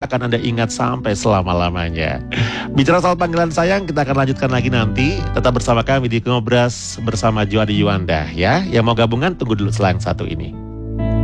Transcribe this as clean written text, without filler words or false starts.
akan Anda ingat sampai selama-lamanya. Bicara soal panggilan sayang, kita akan lanjutkan lagi nanti. Tetap bersama kami di Ngobras bersama Johnny Yuanda ya. Yang mau gabungan tunggu dulu selang satu ini.